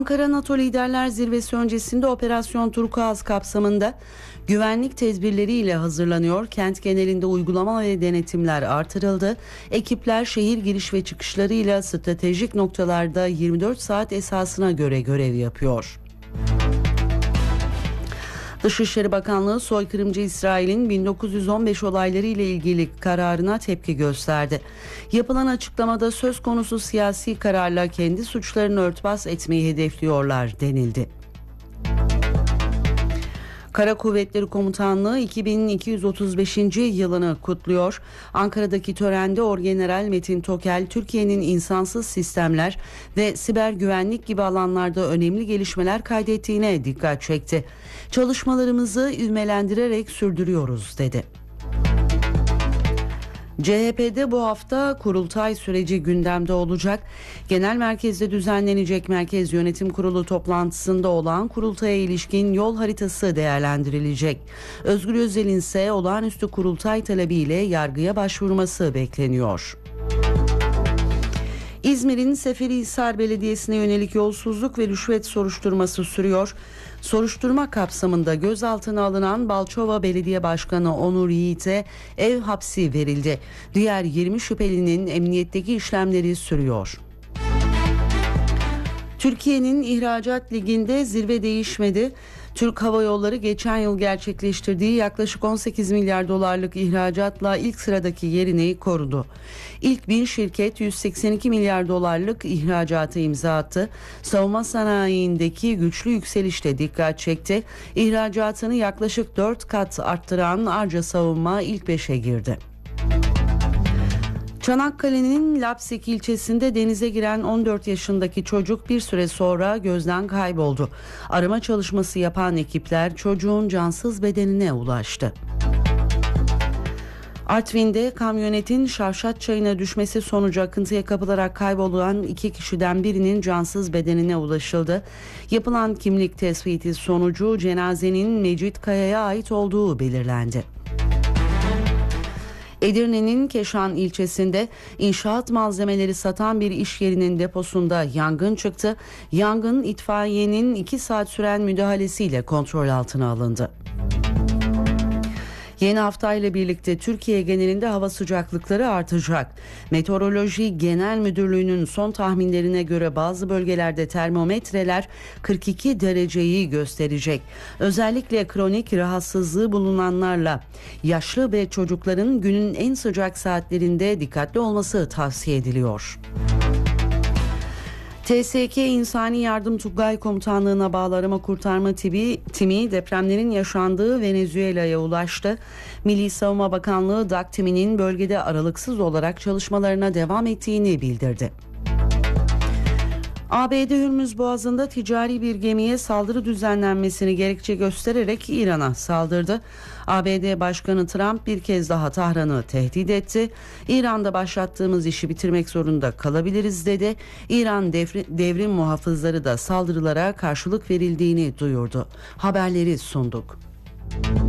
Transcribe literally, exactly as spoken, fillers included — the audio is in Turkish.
Ankara NATO Liderler Zirvesi öncesinde Operasyon Turkuaz kapsamında güvenlik tedbirleriyle hazırlanıyor. Kent genelinde uygulama ve denetimler artırıldı. Ekipler şehir giriş ve çıkışlarıyla stratejik noktalarda yirmi dört saat esasına göre görev yapıyor. Dışişleri Bakanlığı soykırımcı İsrail'in bin dokuz yüz on beş olayları ile ilgili kararına tepki gösterdi. Yapılan açıklamada söz konusu siyasi kararla kendi suçlarını örtbas etmeyi hedefliyorlar denildi. Kara Kuvvetleri Komutanlığı iki bin iki yüz otuz beşinci yılını kutluyor. Ankara'daki törende Orgeneral Metin Tokel, Türkiye'nin insansız sistemler ve siber güvenlik gibi alanlarda önemli gelişmeler kaydettiğine dikkat çekti. Çalışmalarımızı ivmelendirerek sürdürüyoruz dedi. C H P'de bu hafta kurultay süreci gündemde olacak. Genel merkezde düzenlenecek Merkez Yönetim Kurulu toplantısında olan kurultaya ilişkin yol haritası değerlendirilecek. Özgür Özel'in ise olağanüstü kurultay talebiyle yargıya başvurması bekleniyor. İzmir'in Seferihisar Belediyesi'ne yönelik yolsuzluk ve rüşvet soruşturması sürüyor. Soruşturma kapsamında gözaltına alınan Balçova Belediye Başkanı Onur Yiğit'e ev hapsi verildi. Diğer yirmi şüphelinin emniyetteki işlemleri sürüyor. Türkiye'nin ihracat liginde zirve değişmedi. Türk Hava Yolları geçen yıl gerçekleştirdiği yaklaşık on sekiz milyar dolarlık ihracatla ilk sıradaki yerini korudu. İlk bin şirket yüz seksen iki milyar dolarlık ihracatı imza attı. Savunma sanayindeki güçlü yükselişte dikkat çekti. İhracatını yaklaşık dört kat arttıran Arca Savunma ilk beşe girdi. Çanakkale'nin Lapsik ilçesinde denize giren on dört yaşındaki çocuk bir süre sonra gözden kayboldu. Arama çalışması yapan ekipler çocuğun cansız bedenine ulaştı. Artvin'de kamyonetin Şavşat Çayı'na düşmesi sonucu akıntıya kapılarak kaybolan iki kişiden birinin cansız bedenine ulaşıldı. Yapılan kimlik tespiti sonucu cenazenin Mecit Kaya'ya ait olduğu belirlendi. Edirne'nin Keşan ilçesinde inşaat malzemeleri satan bir iş yerinin deposunda yangın çıktı. Yangın itfaiyenin iki saat süren müdahalesiyle kontrol altına alındı. Yeni haftayla birlikte Türkiye genelinde hava sıcaklıkları artacak. Meteoroloji Genel Müdürlüğü'nün son tahminlerine göre bazı bölgelerde termometreler kırk iki dereceyi gösterecek. Özellikle kronik rahatsızlığı bulunanlarla yaşlı ve çocukların günün en sıcak saatlerinde dikkatli olması tavsiye ediliyor. T S K İnsani Yardım Tugay Komutanlığı'na bağlı arama kurtarma timi, timi depremlerin yaşandığı Venezuela'ya ulaştı. Milli Savunma Bakanlığı D A K timinin bölgede aralıksız olarak çalışmalarına devam ettiğini bildirdi. A B D Hürmüz Boğazı'nda ticari bir gemiye saldırı düzenlenmesini gerekçe göstererek İran'a saldırdı. A B D Başkanı Trump bir kez daha Tahran'ı tehdit etti. İran'da başlattığımız işi bitirmek zorunda kalabiliriz dedi. İran devri, devrim muhafızları da saldırılara karşılık verildiğini duyurdu. Haberleri sunduk.